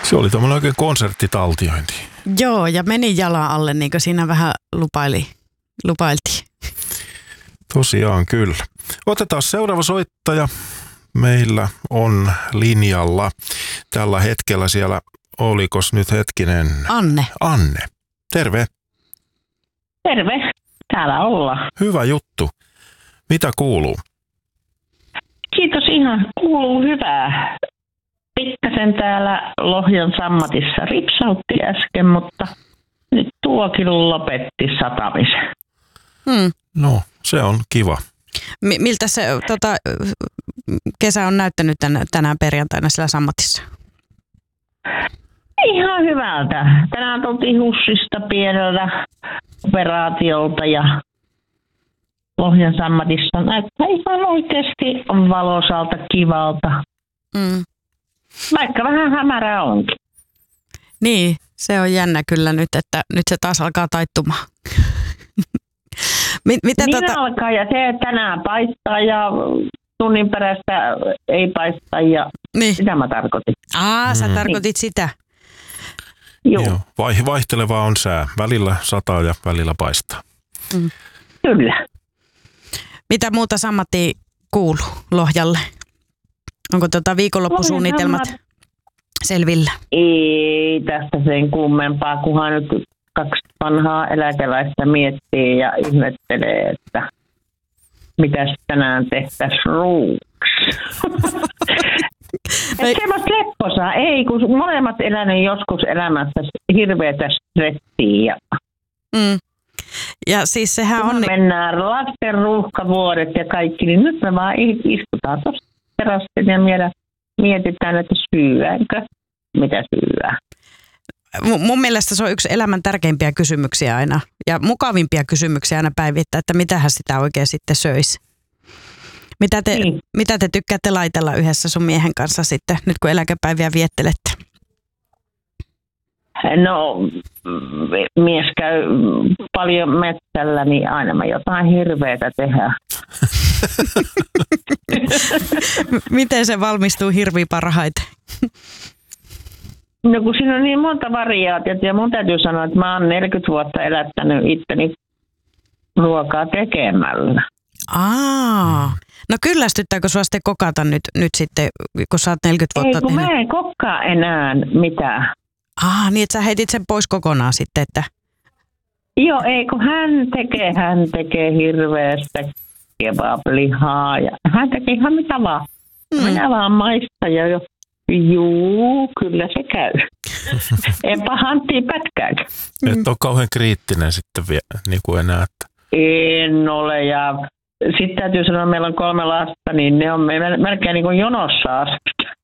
Se oli tommoinen oikein konserttitaltiointi. Joo, ja meni jalan alle, niin kuin siinä vähän lupailtiin. Tosiaan kyllä. Otetaan seuraava soittaja. Meillä on linjalla tällä hetkellä siellä, olikos nyt hetkinen? Anne. Terve. Terve. Täällä ollaan. Hyvä juttu. Mitä kuuluu? Kiitos, ihan kuuluu hyvää. Pikkasen täällä Lohjan sammatissa ripsautti äsken, mutta nyt tuokin lopetti satamisen. No, se on kiva. Miltä se kesä on näyttänyt tänään perjantaina siellä sammatissa? Ihan hyvältä. Tänään tultiin HUSista pienellä operaatiolta ja Lohjan sammatissa näyttää ihan oikeasti valoisalta, kivalta. Vaikka vähän hämärää onkin. Niin, se on jännä kyllä nyt, että nyt se taas alkaa taittumaan. Niin alkaa, ja se tänään paistaa ja tunnin perästä ei paista, ja niin. Sitä mä tarkoitin. Sä tarkoitit sitä. Joo. Vaihtelevaa on sää. Välillä sataa ja välillä paistaa. Kyllä. Mitä muuta sammattiin kuuluu Lohjalle? Onko viikonloppusuunnitelmat selvillä? Ei tästä sen kummempaa, kunhan nyt 2 vanhaa eläkeläistä miettii ja ihmettelee, että mitäs tänään tehtäisiin ruuksi. Semmoista lepposaa, ei, kun molemmat eläneet joskus elämässä hirveätä stressiä. Ja siis sehän on... Mennään lasten ruuhkavuodet ja kaikki, niin nyt me vaan istutaan tuossa terassin ja mietitään, että syödäänkö, mitä syödään. Mun mielestä se on yksi elämän tärkeimpiä kysymyksiä aina ja mukavimpia kysymyksiä aina päivittää, että mitähän sitä oikein sitten söisi. Mitä te tykkäätte laitella yhdessä sun miehen kanssa sitten, nyt kun eläkepäiviä viettelette? No, mies käy paljon metsällä, niin aina me jotain hirveätä tehdään. Miten se valmistuu hirvi parhaiten? No kun siinä on niin monta variaatiota ja mun täytyy sanoa, että mä oon 40 vuotta elättänyt itteni ruokaa tekemällä. No kyllästyttääkö sua sitten kokata nyt sitten, kun sä oot 40 vuotta tehnyt? Ei, kun mä en kokkaa enää mitään. Niin että sä heitit sen pois kokonaan sitten, että... Joo, ei kun hän tekee hirveästä kebablihaa ja hän tekee ihan mitä vaan. Minä vaan maistan ja juu, kyllä se käy. Enpä hanttiin pätkääkään. Et ole kauhean kriittinen sitten niin kuin enää. Että... En ole ja sitten täytyy sanoa, että meillä on 3 lasta, niin ne on melkein niin kuin jonossa asti.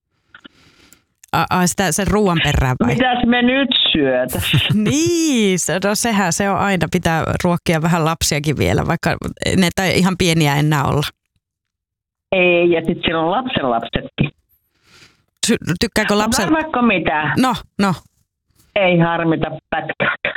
Sen ruoan perään vai? Mitäs me nyt syötä? Niin, sehän se on aina. Pitää ruokkia vähän lapsiakin vielä, vaikka ne ei ihan pieniä enää olla. Ei, ja sitten siellä on lapsenlapsetkin. Tykkääkö lapset? Harmitko mitä? No. Ei harmita pätkääkään.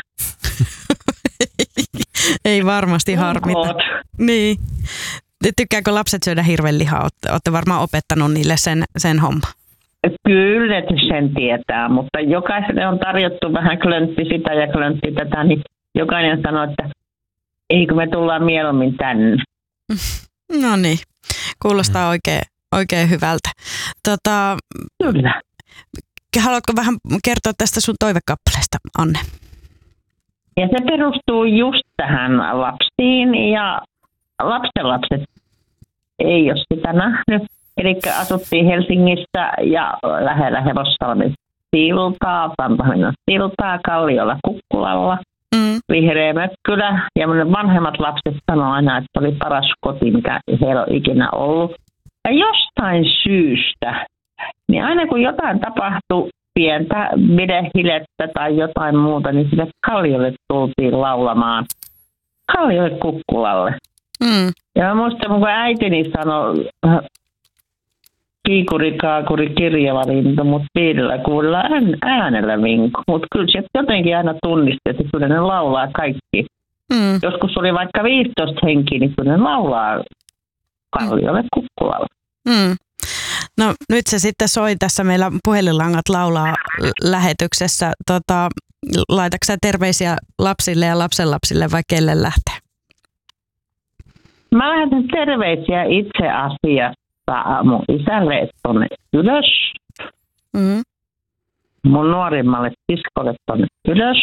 Ei varmasti harmita. Niin. Tykkääkö lapset syödä hirvenlihaa? Olette varmaan opettanut niille sen homman. Kyllä sen tietää, mutta jokaiselle on tarjottu vähän klöntti sitä ja klöntti tätä, niin jokainen sanoo, että ei kun me tullaan mieluummin tänne. No niin, kuulostaa oikein hyvältä. Kyllä. Haluatko vähän kertoa tästä sun toivekappaleesta, Anne? Ja se perustuu just tähän lapsiin ja lapsenlapset ei ole sitä nähnyt. Eli asuttiin Helsingissä ja lähellä Hevossalmen siltaa, Pantahaminan siltaa, Kalliolla Kukkulalla, vihreä mökkylä. Ja vanhemmat lapset sanoivat aina, että oli paras koti, mikä heillä on ikinä ollut. Ja jostain syystä, niin aina kun jotain tapahtui, pientä videhilettä tai jotain muuta, niin sille Kalliolle tultiin laulamaan. Kalliolle Kukkulalle. Ja mä muistan, kun äitini sanoi, kiikuri, kaakuri, kirjava lintu, mutta 5 äänellä vinku. Mutta kyllä se jotenkin aina tunnisti, että kyllä ne laulaa kaikki. Joskus oli vaikka 15 henkiä, niin kyllä ne laulaa Kalliolle Kukkulalle. No nyt se sitten soi tässä, meillä puhelinlangat laulaa lähetyksessä. Laitatko sä terveisiä lapsille ja lapsenlapsille vai kelle lähtee? Mä lähetän terveisiä itse asiassa mun isälle tuonne ylös. Mm-hmm. Mun nuorimmalle siskolle tuonne ylös.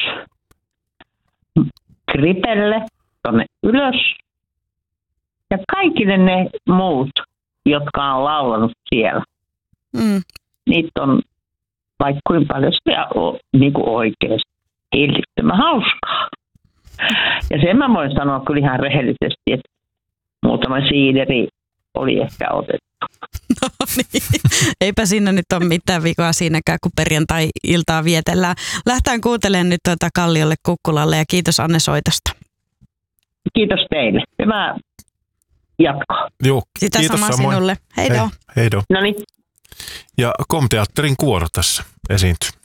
Kripelle tuonne ylös. Ja kaikille ne muut, jotka on laulanut siellä. Mm. Niitä on vaikka kuinka paljon sitä on niin kuin oikeasti hillittömän hauskaa. Ja sen mä voin sanoa kyllä ihan rehellisesti, että muutama siideri oli ehkä otettu. No niin, eipä siinä nyt ole mitään vikaa siinäkään, kun perjantai-iltaa vietellään. Lähtään kuuntelemaan nyt Kalliolle Kukkulalle ja kiitos Anne soitosta. Kiitos teille. Hyvää jatkoa. Joo, sitä kiitos sama samoin. sinulle. Heido. Heido. No niin. Ja KOM-teatterin kuoro tässä esiintyy.